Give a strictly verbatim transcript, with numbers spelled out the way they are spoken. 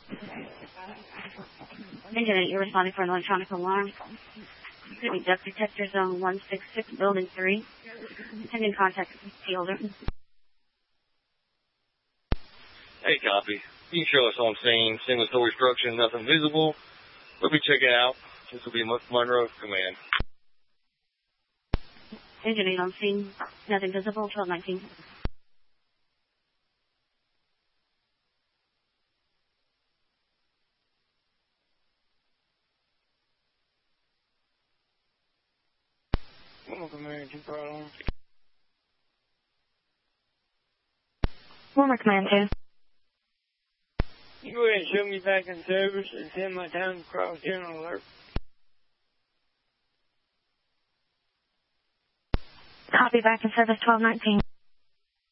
Engine eight, you're responding for an electronic alarm. Could be duct detector zone one six six, building three. Pending contact with fielder. Hey, copy. You can show us on scene. Single story structure, nothing visible. We'll be checking out. This will be Monroe Command. Engine eight on scene. Nothing visible. twelve nineteen. Former Command, two problems. Former Command two. You go ahead and show me back in service and send my time across general alert. Copy, back in service twelve nineteen.